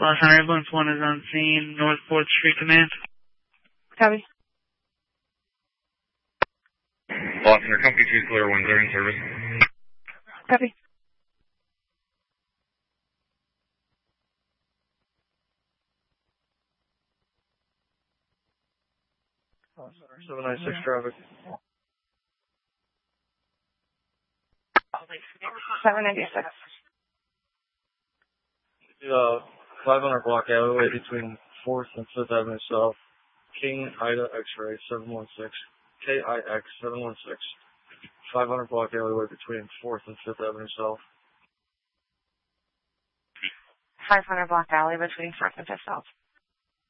Los Hunter Ambulance 1 is on scene, North 4th Street Command. Copy. Los Hunter, Company 2 clear, 1 0 in service. Copy. Los Hunter 796 traffic. 796. 500 block alleyway between 4th and 5th Avenue South. King Ida X-ray 716. KIX 716. 500 block alleyway between 4th and 5th Avenue South. 500 block alley between 4th and 5th South.